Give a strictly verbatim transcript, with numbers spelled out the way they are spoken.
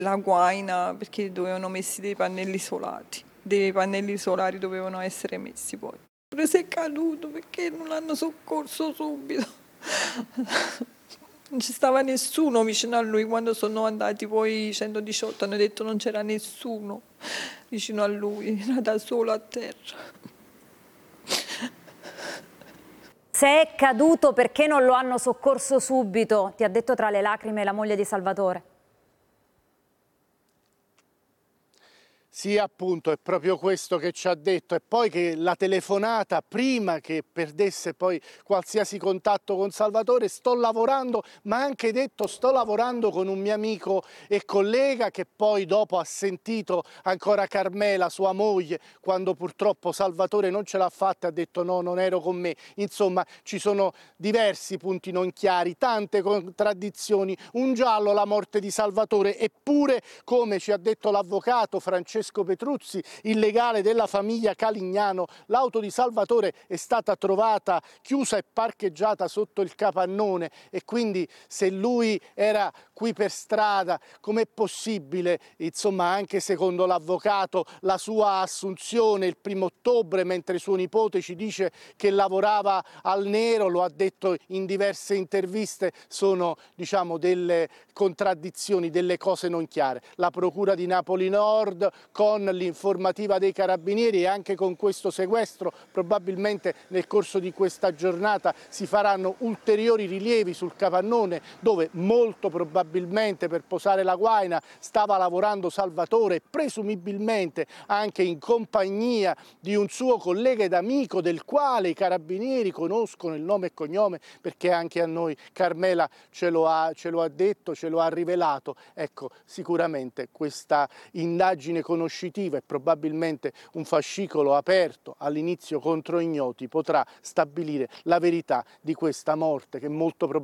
la guaina perché dovevano messi dei pannelli solari, dei pannelli solari dovevano essere messi poi. Pure se è caduto perché non l'hanno soccorso subito. Non ci stava nessuno vicino a lui quando sono andati poi i centodiciotto, hanno detto non c'era nessuno vicino a lui, era da solo a terra. Se è caduto perché non lo hanno soccorso subito, ti ha detto tra le lacrime la moglie di Salvatore. Sì, appunto, è proprio questo che ci ha detto, e poi che la telefonata, prima che perdesse poi qualsiasi contatto con Salvatore: sto lavorando, ma ha anche detto sto lavorando con un mio amico e collega, che poi dopo ha sentito ancora Carmela, sua moglie, quando purtroppo Salvatore non ce l'ha fatta, ha detto no, non ero con me. Insomma, ci sono diversi punti non chiari, tante contraddizioni, un giallo la morte di Salvatore, eppure, come ci ha detto l'avvocato Francesco Petruzzi, il legale della famiglia Calignano, l'auto di Salvatore è stata trovata chiusa e parcheggiata sotto il capannone, e quindi se lui era qui per strada, com'è possibile, insomma, anche secondo l'avvocato, la sua assunzione il primo ottobre, mentre suo nipote ci dice che lavorava al nero, lo ha detto in diverse interviste, sono, diciamo, delle contraddizioni, delle cose non chiare. La Procura di Napoli Nord, con l'informativa dei Carabinieri e anche con questo sequestro, probabilmente nel corso di questa giornata si faranno ulteriori rilievi sul capannone, dove molto probabilmente per posare la guaina stava lavorando Salvatore, presumibilmente anche in compagnia di un suo collega ed amico, del quale i Carabinieri conoscono il nome e cognome, perché anche a noi Carmela ce lo ha, ce lo ha detto, ce lo ha rivelato. Ecco, sicuramente questa indagine conoscitiva e probabilmente un fascicolo aperto all'inizio contro ignoti potrà stabilire la verità di questa morte, che molto probabilmente